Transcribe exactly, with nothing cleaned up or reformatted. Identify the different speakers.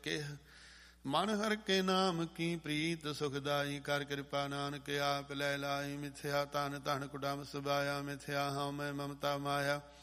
Speaker 1: ਕਿਹ ਮਨ ਹਰ ਕੇ ਨਾਮ ਕੀ ਪ੍ਰੀਤ ਸੁਖਦਾਈ, ਕਰ ਕਿਰਪਾ ਨਾਨਕ ਆਪ ਲੈ ਲਾਈ। ਮਿਥਿਆ ਤਨ ਧਨ ਕੁਡਮ ਸੁਭਾਇਆ, ਮਿਥਿਆ ਹਉ ਮੈਂ ਮਮਤਾ ਮਾਇਆ।